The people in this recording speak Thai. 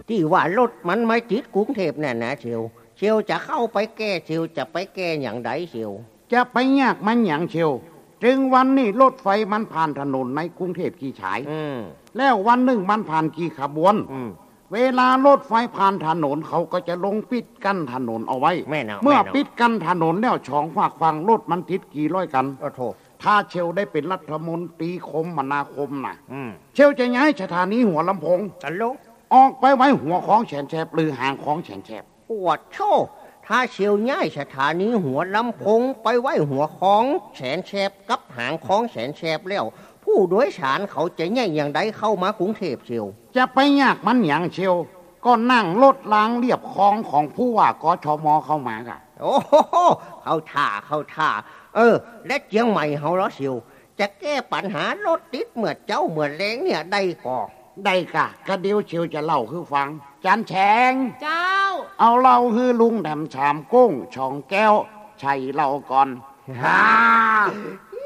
ที่ว่ารถมันไม่ติดกรุงเทพน่ะนะเชียวจะเข้าไปแก้เชียวจะไปแก้อย่างไรเชียวจะไปยากมันอย่างเชียวจึงวันนี้รถไฟมันผ่านถนนในกรุงเทพกี่ฉายแล้ววันหนึ่งมันผ่านกี่ขบวนเวลารถไฟผ่านถนนเขาก็จะลงปิดกั้นถนนเอาไว้เมื่อปิดกั้นถนนแล้วช่องฝากฟังรถมันติดกี่ร้อยกันถ้าเชลได้เป็นรัฐมนตรีคมนาคมนะเชลจะย้ายสถานีหัวลำโพงออกไปไว้หัวของแฉนแฉบหรือหางของแฉนแฉบปวดโชถ้าเชียวย้ายสถานีหัวลำโพงไปไว้หัวของแฉนแฉบกับหางของแฉนแฉบแล้วผู้โดยสารเขาจะแย่งอย่างใดเข้ามากรุงเทพเชียวจะไปยากมันอย่างเชียวก็นั่งรถล้างเรียบคลองของผู้ว่ากชม.เข้ามาค่ะโอ้โหเข้าท่าและเจียงใหม่เฮาแล้วเชียวจะแก้ปัญหารถติดเมื่อแรงเนี่ยได้ก็เดี๋ยวเชียวจะเล่าคือฟังจานแฉงเจ้าเอาเล่าคือลุงแดมชามกุ้งช่องแก้วชัยเล่าก่อน